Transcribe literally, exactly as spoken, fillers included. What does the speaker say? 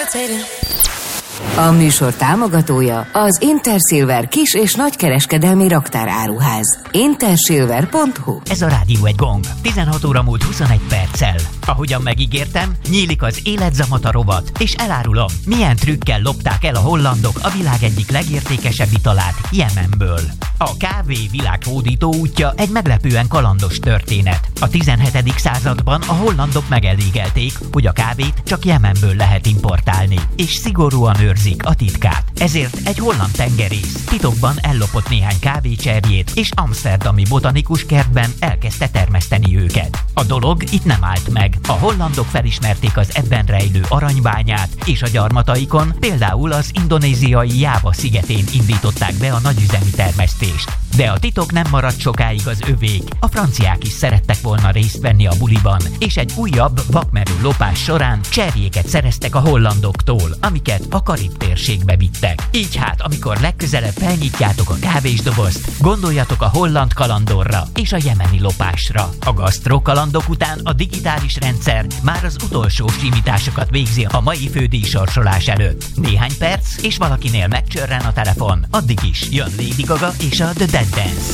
A műsor támogatója az Intersilver kis- és nagykereskedelmi raktáráruház. intersilver pont hu. Ez a Rádió egy gong. tizenhat óra múlt huszonegy perccel. Ahogyan megígértem, nyílik az Életzamata rovat, és elárulom, milyen trükkel lopták el a hollandok a világ egyik legértékesebb italát, Jemenből. A kávé világ hódító útja egy meglepően kalandos történet. A tizenhetedik században a hollandok megelégelték, hogy a kávét csak Jemenből lehet importálni, és szigorúan őrzik a titkát. Ezért egy holland tengerész titokban ellopott néhány kávécserjét, és amszterdami botanikus kertben elkezdte termeszteni őket. A dolog itt nem állt meg. A hollandok felismerték az ebben rejlő aranybányát, és a gyarmataikon, például az indonéziai Jáva szigetén indították be a nagyüzemi termesztést. De a titok nem maradt sokáig az övék. A franciák is szerettek volna részt venni a buliban, és egy újabb, vakmerő lopás során cserjéket szereztek a hollandoktól, amiket a Karib térségbe vittek. Így hát, amikor legközelebb felnyitjátok a kávésdobozt, gondoljatok a holland kalandorra és a jemeni lopásra. A gasztrokalandok után a digitális rendszer már az utolsó simításokat végzi a mai fődíjsorsolás előtt. Néhány perc, és valakinél megcsörren a telefon. Addig is jön Lady Gaga és a The Dead Dance.